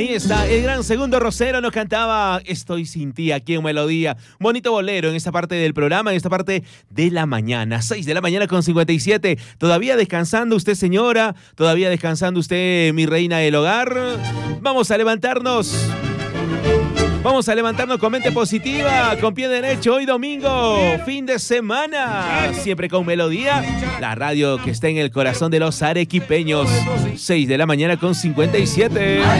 Ahí está, el gran Segundo Rosero nos cantaba Estoy sin ti aquí en Melodía. Bonito bolero en esta parte del programa, en esta parte de la mañana. 6 de la mañana con 57. ¿Todavía descansando usted, señora? ¿Todavía descansando usted, mi reina del hogar? Vamos a levantarnos. Vamos a levantarnos con mente positiva, con pie derecho. Hoy domingo, fin de semana. Siempre con Melodía, la radio que está en el corazón de los arequipeños. 6 de la mañana con 57.